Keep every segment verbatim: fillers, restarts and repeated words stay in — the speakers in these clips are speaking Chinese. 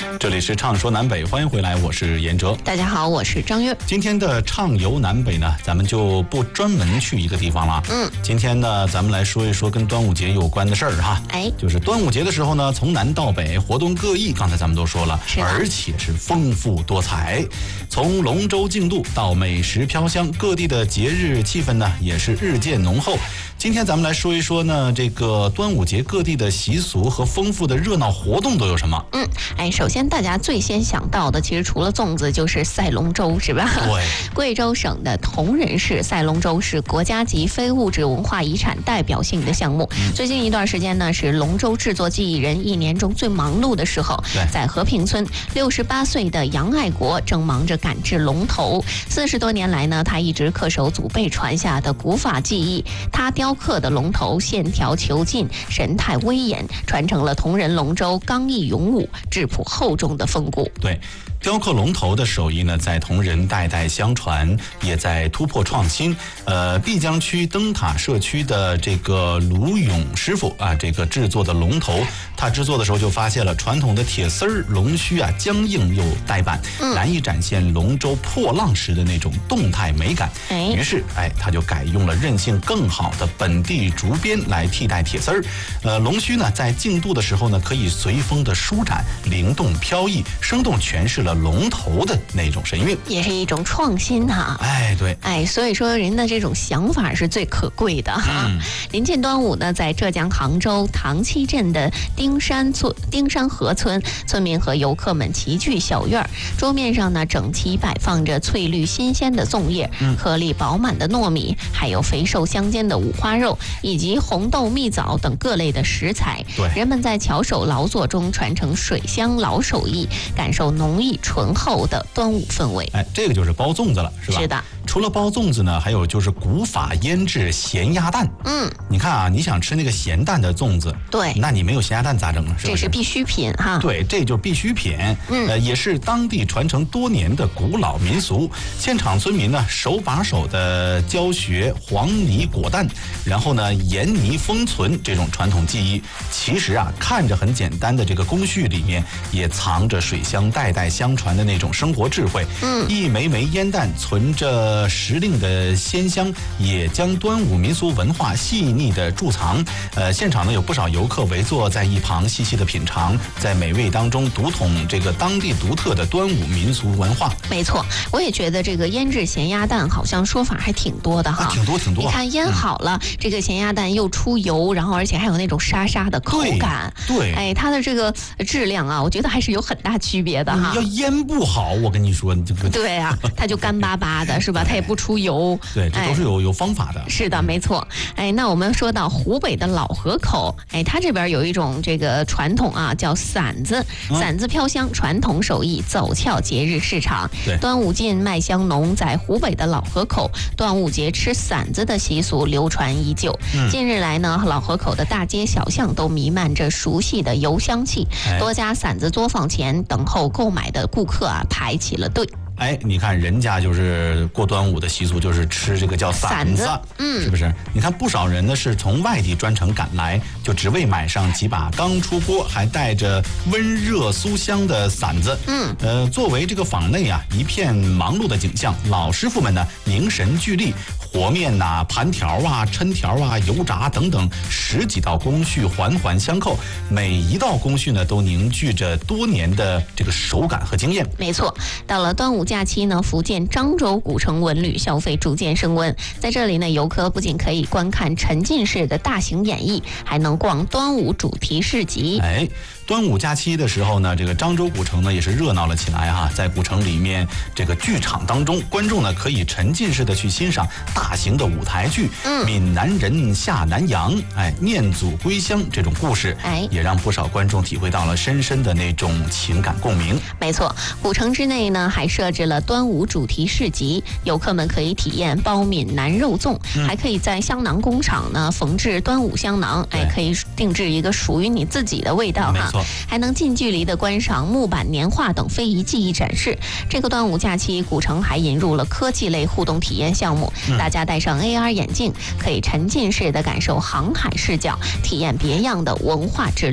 这里是畅说南北，欢迎回来，我是严哲。 大家好，我是张悦。 今天的畅游南北呢，咱们就不专门去一个地方了。 嗯， 今天呢，咱们来说一说跟端午节有关的事儿哈。 哎， 就是端午节的时候呢，从南到北，活动各异。刚才咱们都说了，而且是丰富多彩。从龙舟竞渡到美食飘香，各地的节日气氛呢，也是日渐浓厚。今天咱们来说一说呢，这个端午节各地的习俗和丰富的热闹活动都有什么？ 嗯，哎，首先大家最先想到的，其实除了粽子就是赛龙舟，是吧？ 对。 贵州省的铜仁市赛龙舟是国家级非物质文化遗产代表性的项目。嗯、最近一段时间呢，是龙舟制作技艺人一年中最忙碌的时候。在和平村，六十八岁的杨爱国正忙着赶制龙头。四十多年来呢，他一直恪守祖辈传下的古法技艺。他雕刻的龙头线条遒劲，神态威严，传承了铜仁龙舟刚毅勇武、质朴厚重的风骨。 对。雕刻龙头的手艺呢，在铜仁代代相传，也在突破创新。呃，碧江区灯塔社区的这个卢勇师傅啊，这个制作的龙头，他制作的时候就发现了传统的铁丝儿龙须啊，僵硬又呆板，嗯、难以展现龙舟破浪时的那种动态美感。哎、于是，哎，他就改用了韧性更好的本地竹编来替代铁丝儿。呃，龙须呢，在竞渡的时候呢，可以随风的舒展，灵动飘逸，生动诠释了龙头的那种神韵， 也是一种创新哈。 哎，对， 哎，所以说人的这种想法是最可贵的哈。嗯、临近端午呢，在浙江杭州塘溪镇的丁山村、丁山河村，村民和游客们齐聚小院，桌面上呢整齐摆放着翠绿新鲜的粽叶、嗯、颗粒饱满的糯米，还有肥瘦相间的五花肉，以及红豆、蜜枣等各类的食材。 对， 人们在巧手劳作中传承水乡老手艺，感受浓郁醇厚的端午氛围。 哎，这个就是包粽子了，是吧？ 是的。 除了包粽子呢，还有就是古法腌制咸鸭蛋。嗯，你看啊，你想吃那个咸蛋的粽子， 对， 那你没有咸鸭蛋咋整？是不是？ 这是必需品哈。 对，这就是必需品。嗯，呃，也是当地传承多年的古老民俗。现场村民呢，手把手的教学黄泥裹蛋，然后呢盐泥封存这种传统技艺。其实啊，看着很简单的这个工序里面，也藏着水乡代代相传的那种生活智慧。嗯，一枚枚腌蛋存着时令的鲜香，也将端午民俗文化细腻的贮藏。呃，现场呢有不少游客围坐在一旁细细的品尝，在美味当中读懂这个当地独特的端午民俗文化。 没错，我也觉得这个腌制咸鸭蛋好像说法还挺多的哈， 啊、挺多挺多。 你看腌好了，嗯、这个咸鸭蛋又出油，然后而且还有那种沙沙的口感。 对，对哎，它的这个质量啊，我觉得还是有很大区别的哈。 要腌不好，我跟你说，这个对啊，它就干巴巴的，是吧？它也不出油。 对，这都是有、哎、有方法的。 是的，没错。哎，那我们说到湖北的老河口，哎，它这边有一种这个传统啊，叫馓子，馓子飘香，传统手艺走俏节日市场。 对， 端午近麦香浓，在湖北的老河口，端午节吃馓子的习俗流传已久。嗯、近日来呢，老河口的大街小巷都弥漫着熟悉的油香气，哎、多家馓子作坊前等候购买的顾客啊排起了队。 哎，你看人家就是过端午的习俗，就是吃这个叫馓子，子嗯，是不是？你看不少人呢是从外地专程赶来，就只为买上几把刚出锅还带着温热酥香的馓子。嗯，呃，作为这个坊内啊一片忙碌的景象，老师傅们呢凝神聚力，和面呐、啊、盘条啊、抻条啊、油炸等等十几道工序环环相扣，每一道工序呢都凝聚着多年的这个手感和经验。 没错，到了端午假期呢，福建漳州古城文旅消费逐渐升温。在这里呢，游客不仅可以观看沉浸式的大型演绎，还能逛端午主题市集。 哎，端午假期的时候呢，这个漳州古城呢也是热闹了起来哈。在古城里面这个剧场当中，观众呢可以沉浸式的去欣赏大型的舞台剧，嗯，闽南人下南洋，哎，念祖归乡这种故事，哎，也让不少观众体会到了深深的那种情感共鸣。 没错，古城之内呢还设置了端午主题市集，游客们可以体验包闽南肉粽，嗯、还可以在香囊工厂呢缝制端午香囊，哎，可以定制一个属于你自己的味道哈。还能近距离的观赏木板年画等非遗技艺展示。这个端午假期，古城还引入了科技类互动体验项目，嗯、大家戴上 A R 眼镜，可以沉浸式的感受航海视角，体验别样的文化之旅。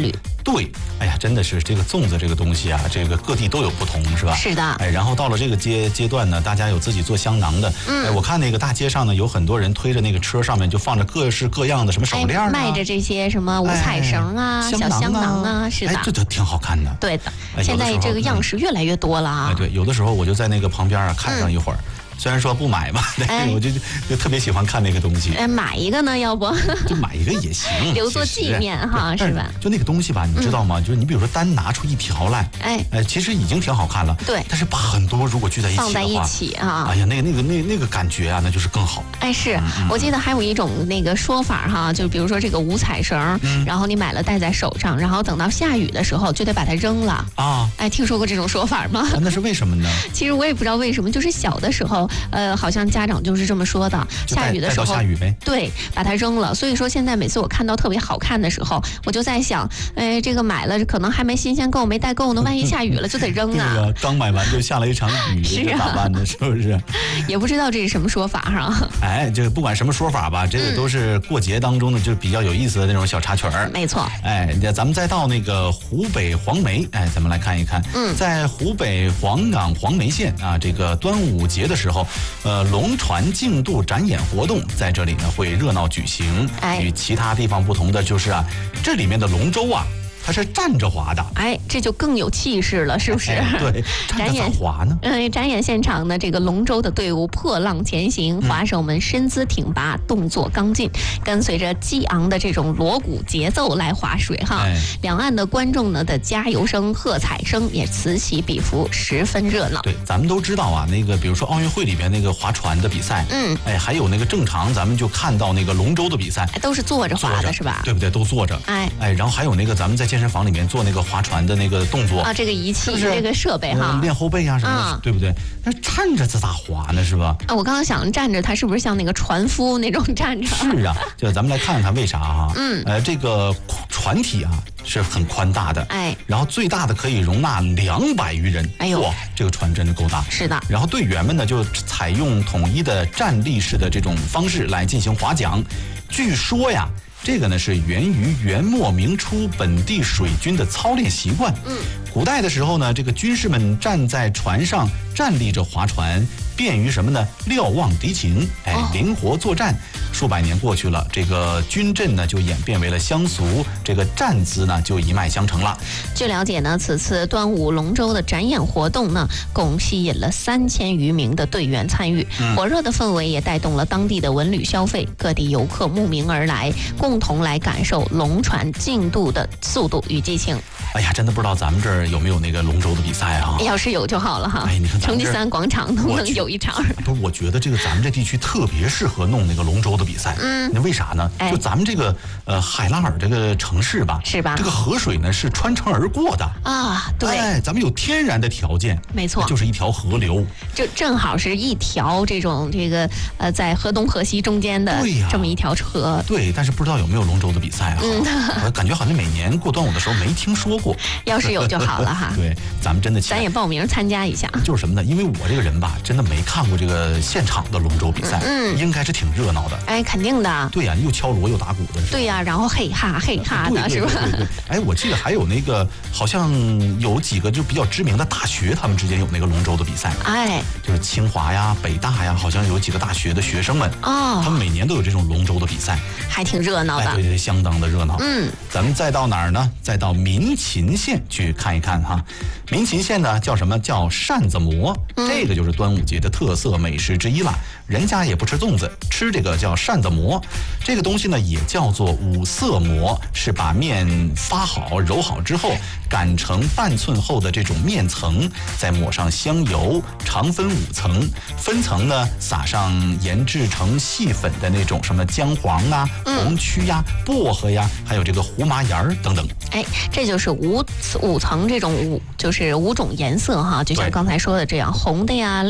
对，哎呀，真的是这个粽子这个东西啊，这个各地都有不同，是吧？ 是的。 哎，然后到了这个阶阶段呢，大家有自己做香囊的。嗯。哎，我看那个大街上呢，有很多人推着那个车，上面就放着各式各样的什么手链啊， 哎、卖着这些什么五彩绳啊、哎、小香囊啊，是的。 哎，这都挺好看的。 对的。哎、现在这个样式越来越多了啊。 哎，对，有的时候我就在那个旁边啊看上一会儿。嗯，虽然说不买吧，但是我就就特别喜欢看那个东西。 哎，买一个呢，要不就买一个也行， 留作纪念哈，是吧？ 就那个东西吧，你知道吗？嗯、就是你比如说单拿出一条来，哎哎，其实已经挺好看了。 对。 但是把很多如果聚在一起的话， 放在一起啊， 哎呀，那个那个那那个感觉啊，那就是更好。 哎，是、嗯、我记得还有一种那个说法哈，就比如说这个五彩绳，嗯、然后你买了戴在手上，然后等到下雨的时候就得把它扔了啊。哎，听说过这种说法吗？ 啊、那是为什么呢？ 其实我也不知道为什么，就是小的时候，呃，好像家长就是这么说的。下雨的时候， 下雨呗。 对，把它扔了。所以说现在每次我看到特别好看的时候，我就在想，哎，这个买了可能还没新鲜够，没带够呢，万一下雨了就得扔啊。 对啊，刚买完就下了一场雨， 是啊，咋办呢？是不是？ 也不知道这是什么说法哈。 哎，这个不管什么说法吧，这个都是过节当中的就比较有意思的那种小插曲儿。 没错。 哎，咱们再到那个湖北黄梅，哎，咱们来看一看。嗯，在湖北黄冈黄梅县啊，这个端午节的时候，呃，龙船竞渡展演活动在这里呢会热闹举行。哎，与其他地方不同的就是啊，这里面的龙舟啊，它是站着划的， 哎，这就更有气势了，是不是？ 哎、对，站着咋划呢？ 嗯，展演现场呢，这个龙舟的队伍破浪前行，划手们身姿挺拔，动作刚劲，跟随着激昂的这种锣鼓节奏来划水哈。哎、两岸的观众呢的加油声、喝彩声也此起彼伏，十分热闹。 对，咱们都知道啊，那个比如说奥运会里边那个划船的比赛，嗯，哎，还有那个正常咱们就看到那个龙舟的比赛， 哎、都是坐着划的是吧？ 对不对？都坐着。哎哎，然后还有那个咱们在健身房里面做那个划船的那个动作啊，这个仪器， 是是这个设备哈， 呃、练后背啊什么的，啊、对不对？那站着这咋划呢？是吧？ 啊，我刚刚想站着，它是不是像那个船夫那种站着？ 是啊，就咱们来看看为啥哈？嗯，呃，这个船体啊是很宽大的，哎，然后最大的可以容纳两百余人。哎呦，哇，这个船真的够大。 是的。 然后队员们呢就采用统一的站立式的这种方式来进行划桨。据说呀，这个呢是源于元末明初本地水军的操练习惯。嗯，古代的时候呢，这个军士们站在船上站立着划船，便于什么呢？瞭望敌情，哎，灵活作战。数百年过去了，这个军阵呢就演变为了乡俗，这个站姿呢就一脉相承了。 据了解呢，此次端午龙舟的展演活动呢，共吸引了三千余名的队员参与，嗯、火热的氛围也带动了当地的文旅消费，各地游客慕名而来，共同来感受龙船竞渡的速度与激情。 哎呀，真的不知道咱们这儿有没有那个龙舟的比赛啊？ 要是有就好了哈。哎，你看成吉思汗广场能不能有一场？ 不是，我觉得这个咱们这地区特别适合弄那个龙舟的比赛。嗯，那为啥呢？哎、就咱们这个呃海拉尔这个城市吧， 是吧？ 这个河水呢是穿城而过的啊，对， 哎，咱们有天然的条件， 没错， 就是一条河流， 就正好是一条这种这个呃在河东河西中间的这么一条河。 对，但是不知道有没有龙舟的比赛啊？嗯，我感觉好像每年过端午的时候没听说过。 要是有就好了哈。 对，咱们真的咱也报名参加一下。 就是什么呢？因为我这个人吧，真的没看过这个现场的龙舟比赛，嗯，应该是挺热闹的。 哎，肯定的。 对呀、啊，又敲锣又打鼓的。 对呀、啊，然后嘿哈嘿哈的，是吧？ 对对对。哎，我记得还有那个，好像有几个就比较知名的大学，他们之间有那个龙舟的比赛。哎，就是清华呀、北大呀，好像有几个大学的学生们哦，他们每年都有这种龙舟的比赛， 还挺热闹的。 哎，对对，相当的热闹。嗯，咱们再到哪儿呢？再到民勤县去看一看哈。民勤县呢叫什么？叫扇子馍，嗯、这个就是端午节的特色美食之一了。人家也不吃粽子，吃这个叫扇子馍。这个东西呢也叫做五色馍，是把面发好揉好之后，擀成半寸厚的这种面层，再抹上香油，长分五层，分层呢撒上研制成细粉的那种什么姜黄啊、红曲呀、薄荷呀，还有这个胡麻芽儿等等。 哎，这就是五五层这种五，就是五种颜色哈，就像刚才说的这样，红的呀、绿的呀。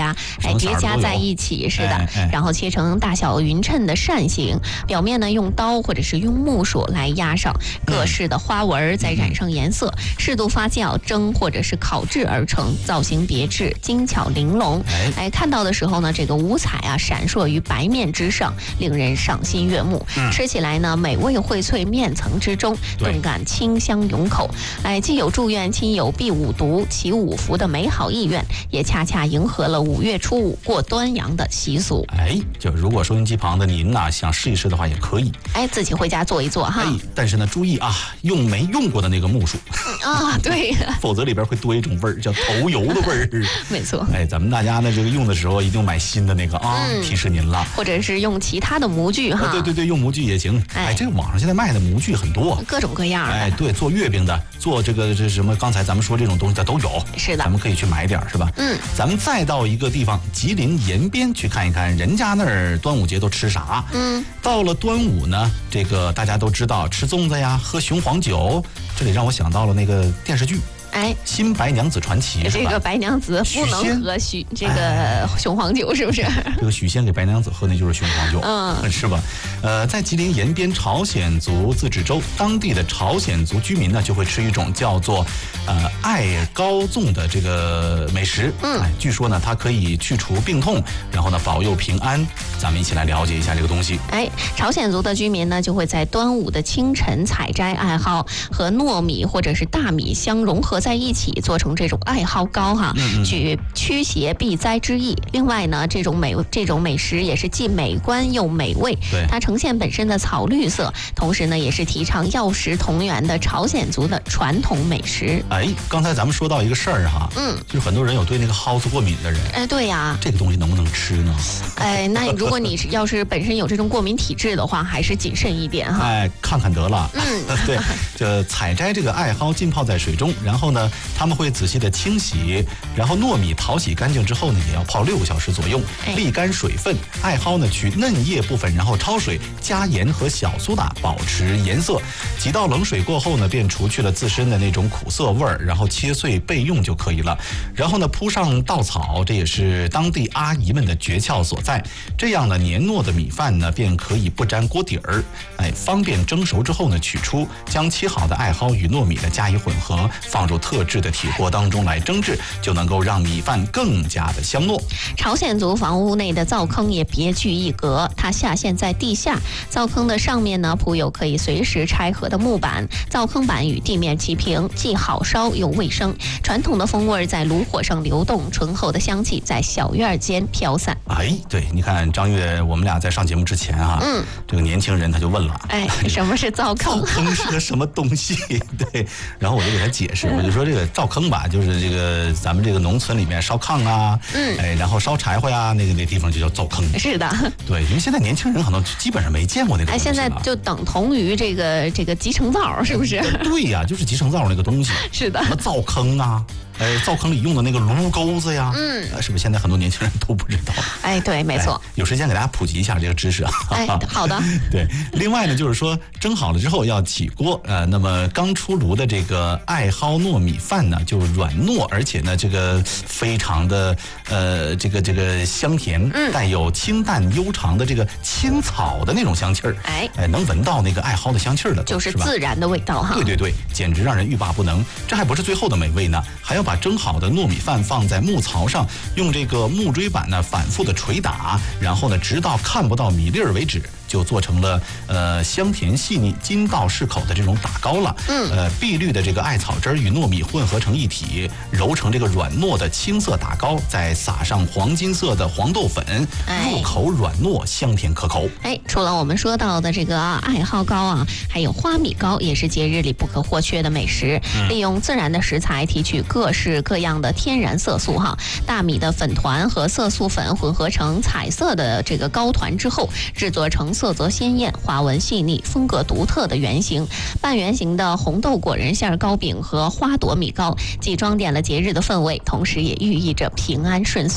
呀，哎，叠加在一起，是的， 哎哎、 然后切成大小匀称的扇形，表面呢用刀或者是用木梳来压上各式的花纹，再染上颜色，嗯、适度发酵、蒸或者是烤制而成，造型别致、精巧玲珑。哎，哎看到的时候呢，这个五彩啊闪烁于白面之上，令人赏心悦目。嗯、吃起来呢，美味荟萃面层之中，顿感清香涌口。哎，既有祝愿亲友避五毒、祈五福的美好意愿，也恰恰迎合了五月初五过端阳的习俗。 哎，就如果收音机旁的您呐、啊，想试一试的话，也可以。 哎，自己回家做一做哈。 哎，但是呢，注意啊，用没用过的那个木梳啊，对， 否则里边会多一种味儿，叫头油的味儿。 没错。 哎，咱们大家呢，这个用的时候一定买新的那个啊，嗯、提示您了。 或者是用其他的模具哈、 啊。对对对，用模具也行。哎，哎这个网上现在卖的模具很多， 各种各样的。 哎，对，做月饼的，做这个这什么，刚才咱们说这种东西的都有。 是的， 咱们可以去买点是吧？ 嗯。 咱们再到一个地方，吉林延边去看一看，人家那儿端午节都吃啥？ 嗯。 到了端午呢，这个大家都知道，吃粽子呀，喝雄黄酒，这里让我想到了那个电视剧。 哎， 新白娘子传奇， 这个白娘子不能喝许这个雄黄酒，是不是？ 这个许仙给白娘子喝那就是雄黄酒， 嗯， 是吧？呃，在吉林延边朝鲜族自治州，当地的朝鲜族居民呢，就会吃一种叫做呃艾高粽的这个美食。 嗯， 哎，据说呢，它可以去除病痛，然后呢保佑平安。咱们一起来了解一下这个东西。 哎，朝鲜族的居民呢，就会在端午的清晨采摘艾蒿和糯米或者是大米相融合在一起，做成这种艾蒿糕哈，取驱邪避灾之意。另外呢，这种美这种美食也是既美观又美味。 对， 它呈现本身的草绿色，同时呢，也是提倡药食同源的朝鲜族的传统美食。 哎，刚才咱们说到一个事儿哈， 嗯， 就是很多人有对那个蒿子过敏的人。 哎，对呀， 这个东西能不能吃呢？ 哎，那如果你要是本身有这种过敏体质的话，还是谨慎一点哈。 哎，看看得了。 嗯， 对，就采摘这个艾蒿浸泡在水中，然后呢，他们会仔细的清洗，然后糯米淘洗干净之后呢，也要泡六个小时左右，沥干水分。艾蒿呢，取嫩叶部分，然后焯水，加盐和小苏打，保持颜色。几道冷水过后呢，便除去了自身的那种苦涩味儿，然后切碎备用就可以了。然后呢，铺上稻草，这也是当地阿姨们的诀窍所在。这样呢，黏糯的米饭呢，便可以不沾锅底儿，哎，方便蒸熟之后呢，取出，将切好的艾蒿与糯米呢加以混合，放入特制的铁锅当中来蒸制，就能够让米饭更加的香糯。 朝鲜族房屋内的灶坑也别具一格，它下陷在地下，灶坑的上面呢铺有可以随时拆合的木板，灶坑板与地面齐平，既好烧又卫生。传统的风味在炉火上流动，醇厚的香气在小院间飘散。 哎，对，你看张悦，我们俩在上节目之前啊， 嗯， 这个年轻人他就问了， 哎，什么是灶坑？ 灶坑是个什么东西？对，然后我就给他解释，我就说这个灶坑吧，就是这个咱们这个农村里面烧炕啊， 嗯， 哎，然后烧柴火呀，那个那地方就叫灶坑。 是的， 对，因为现在年轻人可能基本上没见过那个东西了。 哎，现在就等同于这个这个集成灶，是不是？ 对呀，就是集成灶那个东西。 是的， 什么灶坑啊？哎，灶坑里用的那个炉钩子呀， 嗯， 是不是现在很多年轻人都不知道？ 哎，对，没错。 哎、有时间给大家普及一下这个知识啊。 哎，好的。 对，另外呢，就是说蒸好了之后要起锅，呃，那么刚出炉的这个艾蒿糯米饭呢，就软糯，而且呢，这个非常的呃，这个这个香甜， 嗯， 带有清淡悠长的这个青草的那种香气儿。 哎， 哎，能闻到那个艾蒿的香气儿的， 就是自然的味道哈。 对对对，简直让人欲罢不能。这还不是最后的美味呢，还要把蒸好的糯米饭放在木槽上，用这个木锥板呢反复的捶打，然后呢直到看不到米粒儿为止，就做成了呃香甜细腻、筋道适口的这种打糕了。 嗯， 呃，碧绿的这个艾草汁儿与糯米混合成一体，揉成这个软糯的青色打糕，再撒上黄金色的黄豆粉， 哎、 入口软糯、香甜可口。 哎，除了我们说到的这个艾蒿糕啊，还有花米糕，也是节日里不可或缺的美食。嗯、利用自然的食材提取各式各样的天然色素哈，大米的粉团和色素粉混合成彩色的这个糕团之后，制作成色泽鲜艳、花纹细腻、风格独特的圆形、半圆形的红豆果仁馅糕饼和花朵米糕，既装点了节日的氛围，同时也寓意着平安顺遂。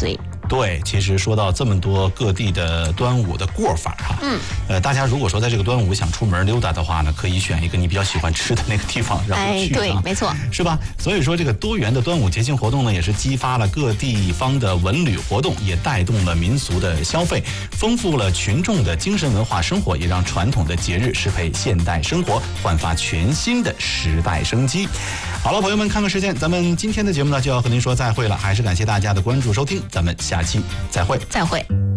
对，其实说到这么多各地的端午的过法哈，嗯，呃，大家如果说在这个端午想出门溜达的话呢，可以选一个你比较喜欢吃的那个地方，然后去、啊， 哎，对，没错， 是吧？所以说这个多元的端午节庆活动呢，也是激发了各地方的文旅活动，也带动了民俗的消费，丰富了群众的精神文化生活，也让传统的节日适配现代生活，焕发全新的时代生机。好了，朋友们，看看时间，咱们今天的节目呢就要和您说再会了，还是感谢大家的关注收听，咱们下期再会， 再会。